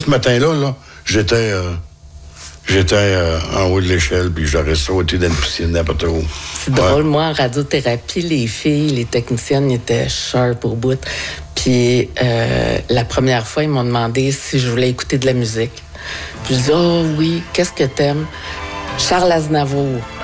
Ce matin-là, j'étais en haut de l'échelle, puis j'aurais sauté dans une piscine n'importe où. C'est drôle, moi, en radiothérapie, les filles, les techniciennes étaient sharp au bout. Puis la première fois, ils m'ont demandé si je voulais écouter de la musique. Puis je dis, oh oui, qu'est-ce que t'aimes? Charles Aznavour.